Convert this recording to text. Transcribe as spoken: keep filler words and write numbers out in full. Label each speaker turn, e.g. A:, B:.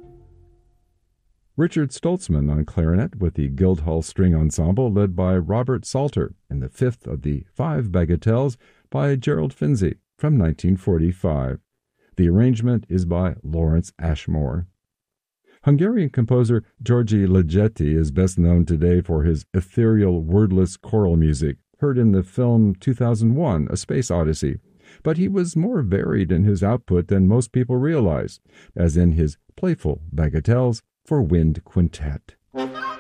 A: Richard Stoltzman on clarinet with the Guildhall String Ensemble led by Robert Salter, and the fifth of the Five Bagatelles by Gerald Finzi from nineteen forty-five. The arrangement is by Lawrence Ashmore. Hungarian composer György Ligeti is best known today for his ethereal, wordless choral music, heard in the film two thousand one, A Space Odyssey. But he was more varied in his output than most people realize, as in his playful bagatelles for wind quintet.